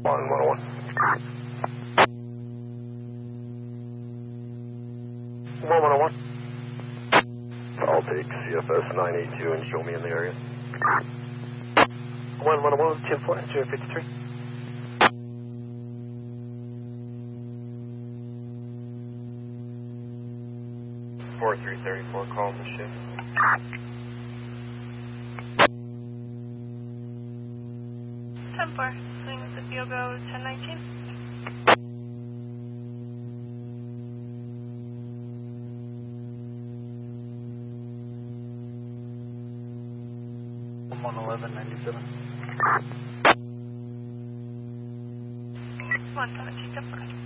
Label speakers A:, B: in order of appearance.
A: 101. I'll take CFS 982 and show me in the area.
B: 111, 10-4, 053.
A: Four 334 calls the ship.
C: Ten-4, swing with the field go 1019.
B: I'm on 1197.
C: 117, 10-4.